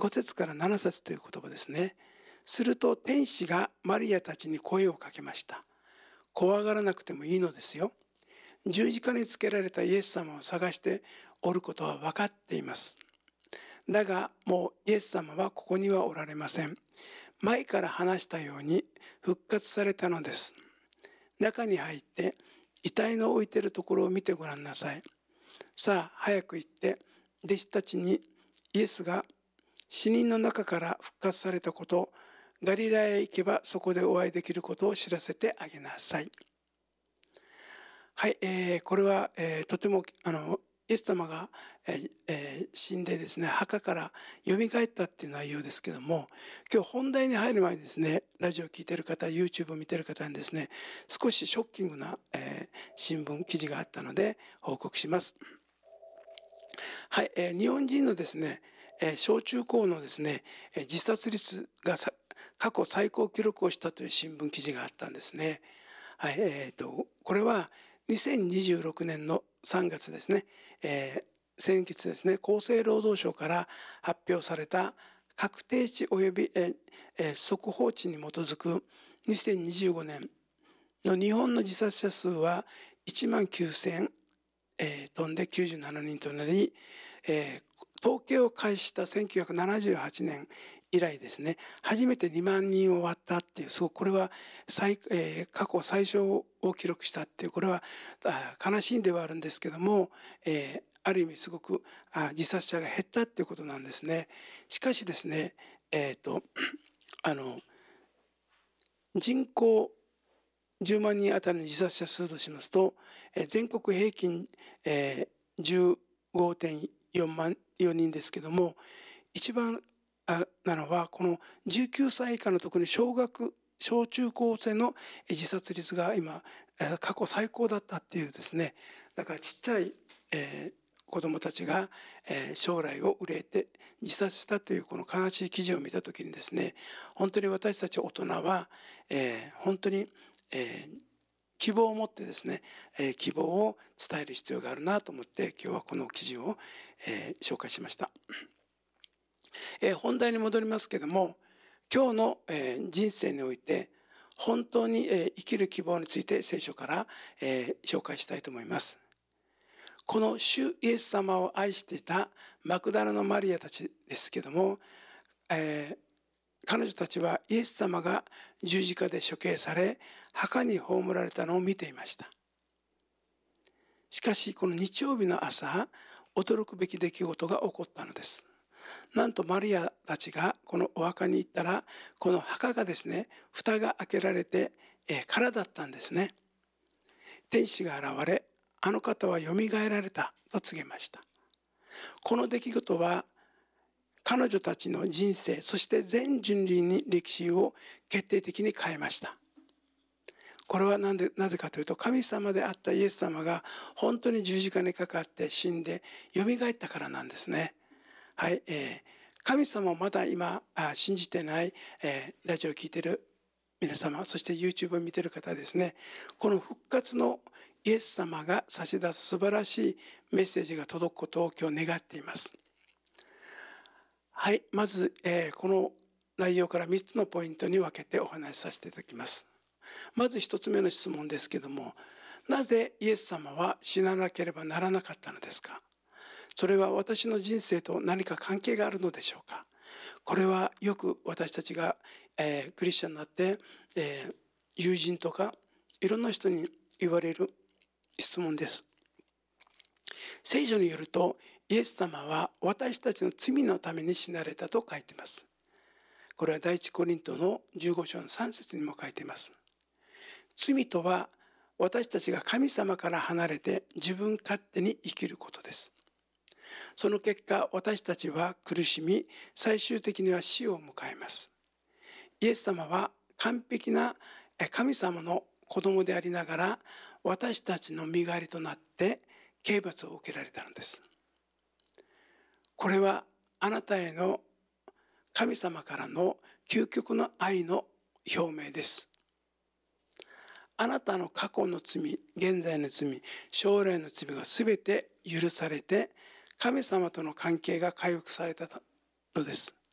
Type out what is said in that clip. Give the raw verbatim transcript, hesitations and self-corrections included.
ご節からなな節という言葉ですね。すると天使がマリアたちに声をかけました。怖がらなくてもいいのですよ。十字架につけられたイエス様を探しておることは分かっています。だがもうイエス様はここにはおられません。前から話したように復活されたのです。中に入って遺体の置いているところを見てごらんなさい。さあ早く行って弟子たちにイエスが死人の中から復活されたこと、ガリラヤへ行けばそこでお会いできることを知らせてあげなさい。はい、えー、これは、えー、とてもあのイエス様が、えーえー、死んでですね、墓からよみがえったっていう内容ですけども、今日本題に入る前にですね、ラジオを聞いている方、YouTube を見ている方にですね、少しショッキングな、えー、新聞記事があったので報告します。はい、えー、日本人のですね、えー、小中高のですね、えー、自殺率が過去最高記録をしたという新聞記事があったんですね。はい、えーと、これはにせんにじゅうろくねんのさんがつですね、えー、先月ですね、厚生労働省から発表された確定値及び、えー、速報値に基づくにせんにじゅうごねんの日本の自殺者数はいちまんきゅうせんえー、飛んできゅうじゅうななにんとなり、えー、統計を開始したせんきゅうひゃくななじゅうはちねん以来ですね、初めてにまんにんを割ったっていう、すごくこれは最、えー、過去最小を記録したっていう、これは悲しいんではあるんですけども、えー、ある意味すごくあ自殺者が減ったっていうことなんですね。しかしですね、えーと、あの人口じゅうまんにんあたりの自殺者数としますと、全国平均 じゅうごてんよんまんよにんですけども、一番なのはこのじゅうきゅうさい以下の特に小学小中高生の自殺率が今過去最高だったっていうですね。だからちっちゃい、えー子どもたちが将来を憂えて自殺したというこの悲しい記事を見たときにですね、本当に私たち大人は、えー、本当に、えー、希望を持ってですね、えー、希望を伝える必要があるなと思って今日はこの記事を、えー、紹介しました。えー、本題に戻りますけども、今日の、えー、人生において本当に、えー、生きる希望について聖書から、えー、紹介したいと思います。この主イエス様を愛していたマクダラのマリアたちですけども、えー、彼女たちはイエス様が十字架で処刑され墓に葬られたのを見ていました。しかしこの日曜日の朝、驚くべき出来事が起こったのです。なんとマリアたちがこのお墓に行ったら、この墓がですね、蓋が開けられて、えー、空だったんですね。天使が現れ、あの方はよみがえられたと告げました。この出来事は彼女たちの人生、そして全人類に歴史を決定的に変えました。これはなぜ、なぜかというと、神様であったイエス様が本当に十字架にかかって死んでよみがえったからなんですね。はい、えー、神様をまだ今あ信じてない、えー、ラジオを聞いている皆様、そして YouTube を見ている方ですね、この復活のイエス様が差し出す素晴らしいメッセージが届くことを今日願っています。はい、まず、えー、この内容からみっつのポイントに分けてお話しさせていただきます。まずひとつめの質問ですけども、なぜイエス様は死ななければならなかったのですか？それは私の人生と何か関係があるのでしょうか？これはよく私たちが、えー、クリスチャンになって、えー、友人とかいろんな人に言われる質問です。聖書によると、イエス様は私たちの罪のために死なれたと書いています。これは第一コリントのじゅうご章のさん節にも書いています。罪とは私たちが神様から離れて自分勝手に生きることです。その結果、私たちは苦しみ、最終的には死を迎えます。イエス様は完璧な神様の子供でありながら、私たちの身代わりとなって刑罰を受けられたのです。これはあなたへの神様からの究極の愛の表明です。あなたの過去の罪、現在の罪、将来の罪がすべて許されて、神様との関係が回復されたのです。